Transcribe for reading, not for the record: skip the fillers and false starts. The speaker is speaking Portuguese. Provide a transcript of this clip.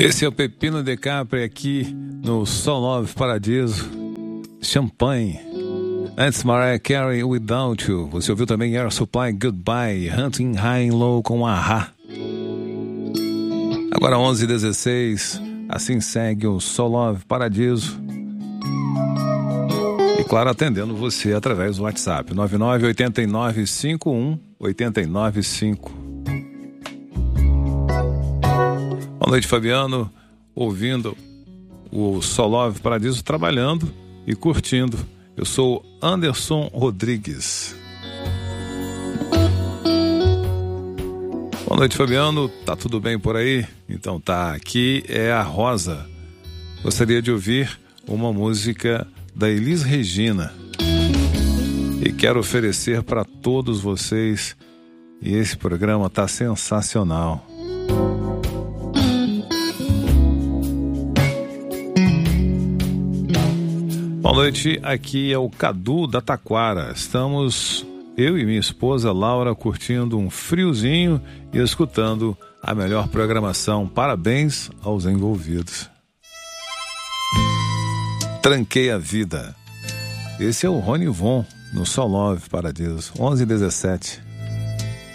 Esse é o Pepino de Capri aqui no Sol 9 Paradiso. Champagne. Antes Mariah Carey, Without You. Você ouviu também Air Supply, Goodbye. Hunting High and Low com A-ha. Agora 11h16. Assim segue o Sol 9 Paradiso. E claro, atendendo você através do WhatsApp 998951-895. Boa noite, Fabiano, ouvindo o Sol 9 Paradiso, trabalhando e curtindo. Eu sou Anderson Rodrigues. Boa noite, Fabiano, tá tudo bem por aí? Então tá, aqui é a Rosa. Gostaria de ouvir uma música da Elis Regina e quero oferecer para todos vocês, e esse programa tá sensacional. Boa noite, aqui é o Cadu da Taquara. Estamos, eu e minha esposa Laura, curtindo um friozinho e escutando a melhor programação. Parabéns aos envolvidos. Tranquei a vida. Esse é o Rony Von, no Sol 9 Paradiso, 11h17.